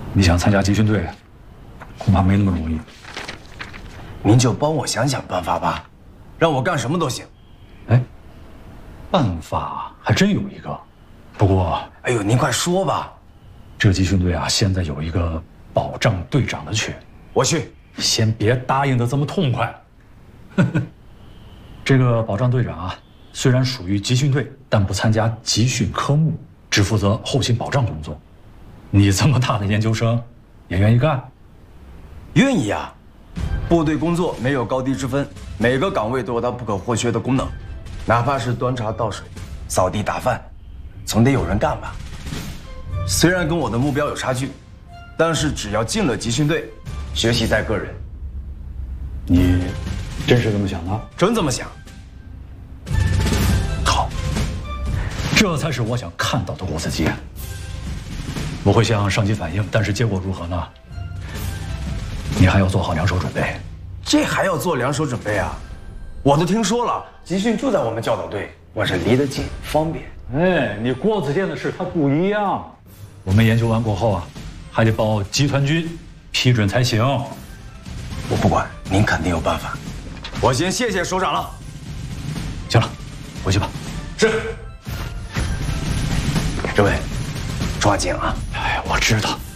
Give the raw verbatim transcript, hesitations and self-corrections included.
你想参加集训队，恐怕没那么容易。 您就帮我想想办法吧，让我干什么都行。 哎，办法还真有一个，不过， 哎呦，您快说吧。 这集训队啊，现在有一个保障队长的缺， 我去。 先别答应的这么痛快。这个保障队长啊，虽然属于集训队，但不参加集训科目，只负责后勤保障工作。你这么大的研究生，也愿意干？ 愿意啊！部队工作没有高低之分，每个岗位都有它不可或缺的功能，哪怕是端茶倒水、扫地打饭，总得有人干吧。虽然跟我的目标有差距，但是只要进了集训队，学习在个人。 你真是这么想的？ 真这么想。 好，这才是我想看到的郭子杰。我会向上级反映，但是结果如何呢？你还要做好两手准备。 这还要做两手准备啊？我都听说了，集训就在我们教导队，我这离得近，方便。 哎，你郭子健的事他不一样。我们研究完过后啊，还得报集团军批准才行。 我不管，您肯定有办法。我先谢谢首长了。 行了，回去吧。 是。这位，抓紧啊！ 哎，我知道。